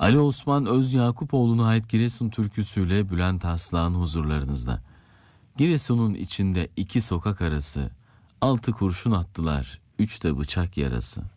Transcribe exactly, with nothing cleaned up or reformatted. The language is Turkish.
Ali Osman Özyakupoğlu'na ait Giresun türküsüyle Bülent Aslan huzurlarınızda. Giresun'un içinde iki sokak arası, altı kurşun attılar, üç de bıçak yarası.